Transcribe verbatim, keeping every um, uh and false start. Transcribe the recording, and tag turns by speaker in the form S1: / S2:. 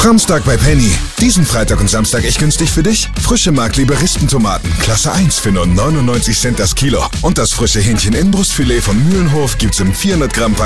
S1: Samstag bei Penny. Diesen Freitag und Samstag echt günstig für dich? Frische Mark-Liberistentomaten, Klasse eins für nur neunundneunzig Cent das Kilo. Und das frische Hähnchen-Innenbrustfilet von Mühlenhof gibt's im vierhundert Gramm